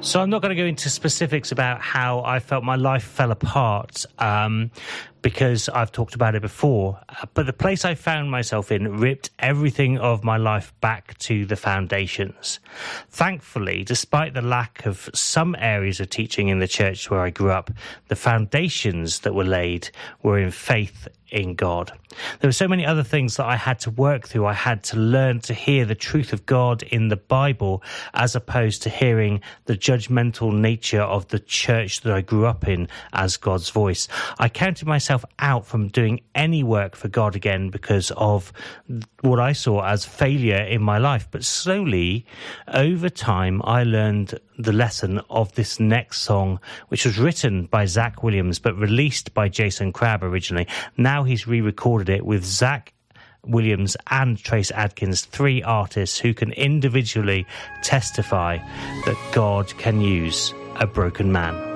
So I'm not going to go into specifics about how I felt my life fell apart, because I've talked about it before. But the place I found myself in ripped everything of my life back to the foundations. Thankfully, despite the lack of some areas of teaching in the church where I grew up, the foundations that were laid were in faith in God. There were so many other things that I had to work through. I had to learn to hear the truth of God in the Bible as opposed to hearing the judgmental nature of the church that I grew up in as God's voice. I counted myself out from doing any work for God again because of what I saw as failure in my life. But slowly, over time, I learned the lesson of this next song, which was written by Zach Williams but released by Jason Crabb originally. Now he's re-recorded it with Zach Williams and Trace Adkins, 3 artists who can individually testify that God can use a broken man.